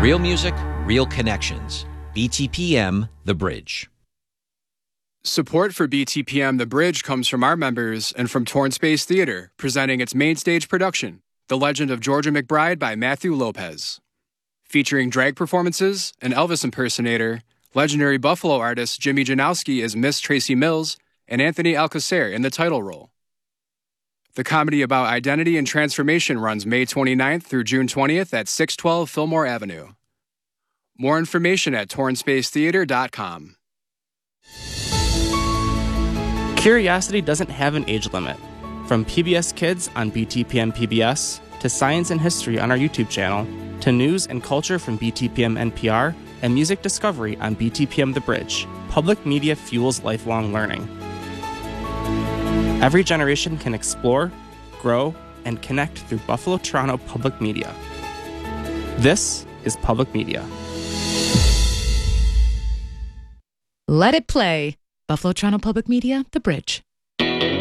Real music, real connections. BTPM The Bridge. Support for BTPM The Bridge comes from our members and from Torn Space Theater, presenting its main stage production, The Legend of Georgia McBride by Matthew Lopez. Featuring drag performances, an Elvis impersonator, legendary Buffalo artist Jimmy Janowski as Miss Tracy Mills, and Anthony Alcacer in the title role. The comedy about identity and transformation runs May 29th through June 20th at 612 Fillmore Avenue. More information at tornspacetheater.com. Curiosity doesn't have an age limit. From PBS Kids on BTPM PBS, to Science and History on our YouTube channel, to news and culture from BTPM NPR, and music discovery on BTPM The Bridge, public media fuels lifelong learning. Every generation can explore, grow, and connect through Buffalo Toronto Public Media. This is Public Media. Let it play. Buffalo Toronto Public Media, The Bridge.